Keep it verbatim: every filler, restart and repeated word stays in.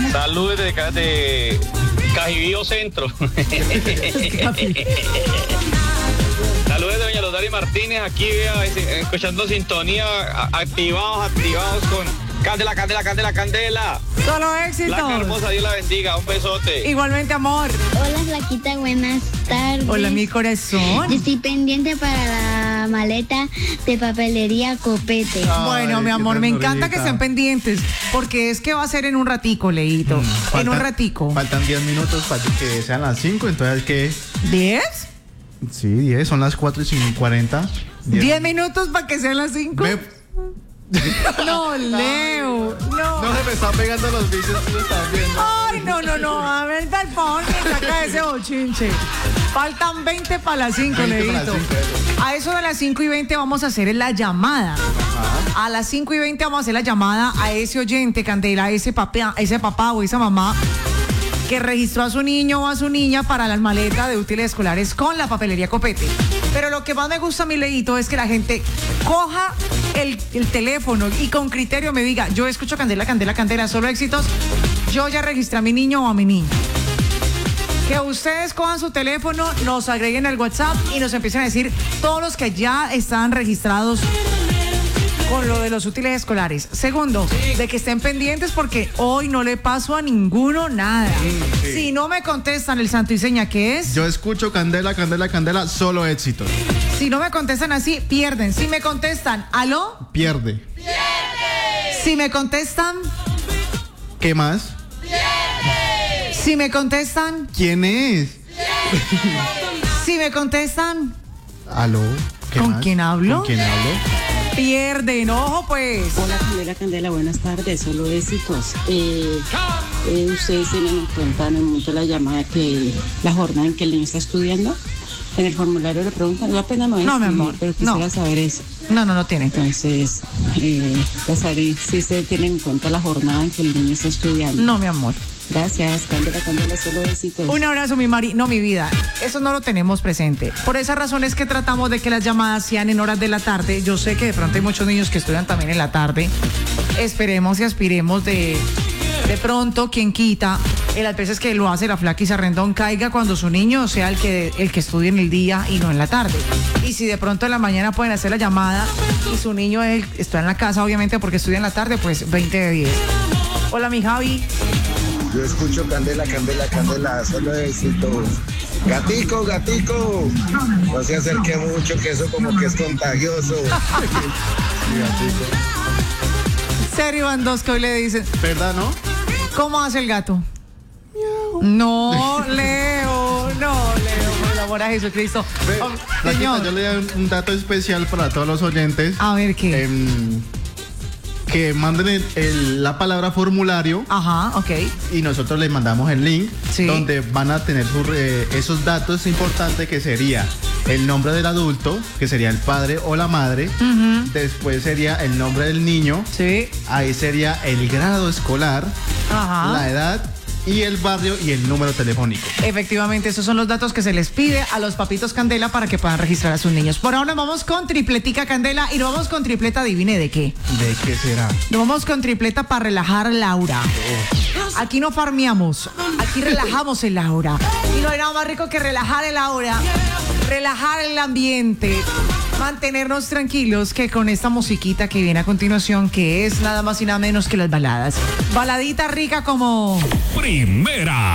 Saludos de, de Cajibío Centro. Saludos de doña Lodari Martínez, aquí vea, escuchando sintonía, activados, activados con Candela, Candela, Candela, Candela. Solo éxito. Blanca hermosa, Dios la bendiga, un besote. Igualmente, amor. Hola, Flaquita, buenas tardes. Hola, mi corazón. Yo estoy pendiente para la maleta de papelería Copete. Ay, bueno, mi amor, me encanta que estén pendientes, porque es que va a ser en un ratico, Leito. Mm, faltan, en un ratico. Faltan diez minutos para que sean las cinco, entonces ¿qué? ¿diez? Sí, diez, son las cuatro y cuarenta. diez minutos para que sean las cinco. Me... No, Leo, no. No se me están pegando los vicios que lo están viendo. Ay, no, no, no. A ver, tal favor, que saca ese bochinche. Faltan veinte para las cinco, Leito. A eso de las cinco y veinte vamos a hacer la llamada. Ajá. A las cinco y veinte vamos a hacer la llamada a ese oyente, Candela, a ese papá, ese papá o esa mamá que registró a su niño o a su niña para las maletas de útiles escolares con la papelería Copete. Pero lo que más me gusta a mi, Leito, es que la gente coja el, el teléfono y con criterio me diga, yo escucho Candela, Candela, Candela, solo éxitos, yo ya registré a mi niño o a mi niña. Que ustedes cojan su teléfono, nos agreguen al WhatsApp y nos empiecen a decir todos los que ya están registrados con lo de los útiles escolares. Segundo, sí, de que estén pendientes porque hoy no le paso a ninguno nada. Sí, sí. Si no me contestan el santo y seña, ¿qué es? Yo escucho Candela, Candela, Candela, solo éxito. Si no me contestan así, pierden. Si me contestan, ¿aló? Pierde. Pierde. Si me contestan, ¿qué más? Pierde. Si me contestan, ¿quién es? Pierde. Si me contestan, ¿aló? ¿Qué ¿con más? quién hablo? ¿Con quién hablo? Pierden, ojo pues. Hola, Candela, Candela, buenas tardes, solo éxitos. Eh, eh, ustedes tienen en cuenta en el momento de la llamada que la jornada en que el niño está estudiando, en el formulario le preguntan, yo apenas me voy a No, escribir, mi amor, pero quisiera no. saber eso. No, no, no tiene. Entonces, eh, ya sabré si ustedes tienen en cuenta la jornada en que el niño está estudiando. No, mi amor. Gracias, Candela, Candela, solo éxitos. Un abrazo, mi Mari. No, mi vida, eso no lo tenemos presente. Por esa razón es que tratamos de que las llamadas sean en horas de la tarde. Yo sé que de pronto hay muchos niños que estudian también en la tarde. Esperemos y aspiremos de, de pronto, quien quita, en las veces que lo hace la Flaquis Arrendón, caiga cuando su niño sea el que, el que estudie en el día y no en la tarde. Y si de pronto en la mañana pueden hacer la llamada y su niño es el, está en la casa, obviamente porque estudia en la tarde, pues veinte de diez. Hola, mi Javi. Yo escucho Candela, Candela, Candela, solo éxitos. Gatico, gatico, no se acerque mucho, que eso como que es contagioso. Sí, gatico. Serio, Bandos, que hoy le dicen. ¿Verdad, no? ¿Cómo hace el gato? No, Leo, no, Leo, por el amor a Jesucristo. Ve, oh, señor, yo le doy un, un dato especial para todos los oyentes. A ver, ¿qué? Eh, que manden el, el, la palabra formulario. Ajá, ok. Y nosotros les mandamos el link, sí, donde van a tener su, eh, esos datos importantes, que sería el nombre del adulto, que sería el padre o la madre. Uh-huh. Después sería el nombre del niño. Sí. Ahí sería el grado escolar. Ajá. La edad y el barrio y el número telefónico. Efectivamente, esos son los datos que se les pide a los papitos Candela para que puedan registrar a sus niños. Por ahora vamos con tripletica Candela y nos vamos con tripleta, adivine de qué. ¿De qué será? Nos vamos con tripleta para relajar a Laura. Oh. Aquí no farmeamos, aquí relajamos el Laura. Y no hay nada más rico que relajar el Laura, relajar el ambiente, mantenernos tranquilos que con esta musiquita que viene a continuación, que es nada más y nada menos que las baladas. Baladita rica como... Primera.